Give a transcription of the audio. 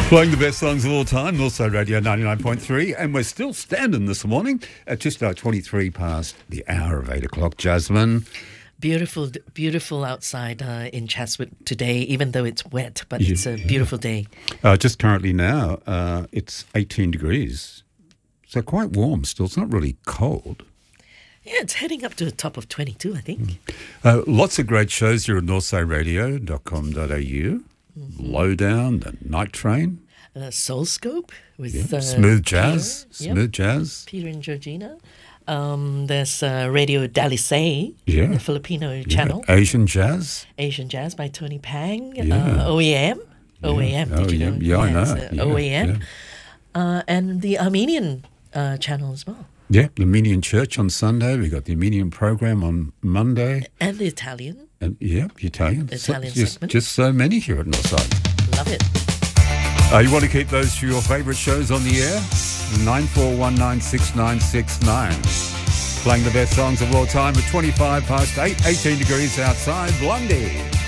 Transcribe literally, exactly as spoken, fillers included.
Playing the best songs of all time, Northside Radio ninety-nine point three, and we're still standing this morning at just uh, twenty-three past the hour of eight o'clock, Jasmine. Beautiful, beautiful outside uh, in Chatswood today, even though it's wet, but Yeah. it's a beautiful day. Uh, just currently now, uh, it's eighteen degrees, so quite warm still. It's not really cold. Yeah, it's heading up to the top of twenty-two, I think. Mm. Uh, lots of great shows here at northside radio dot com dot a u. Mm-hmm. Lowdown, the Night Train. Uh, Soul Scope with Yeah. uh, Smooth Jazz. Peter, Smooth yep. Jazz. Peter and Georgina. Um, there's uh, Radio Dalisay, Yeah. the Filipino Yeah. channel. Asian Jazz. Asian Jazz by Tony Pang. Yeah. Uh, O A M. O A M, Yeah. did Oh, you yeah. know? Yeah, I know. it's, uh, Yeah, O A M. yeah. Uh, and the Armenian uh, channel as well. Yeah, the Armenian Church on Sunday. We got the Armenian program on Monday. And the Italian. And yeah, Italian. Italian so, just, segment. just so many here at Northside. Love it. Uh, you want to keep those for your favourite shows on the air? nine four one nine six nine six nine. Playing the best songs of all time at twenty-five past eight, eighteen degrees outside. Blondie.